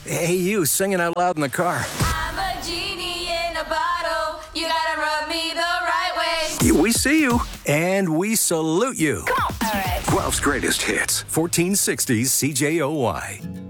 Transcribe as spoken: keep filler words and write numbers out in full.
Hey, you singing out loud in the car. I'm a genie in a bottle. You gotta rub me the right way. We see you, and we salute you. Come on. All right. Guelph's greatest hits, fourteen sixty C J O Y.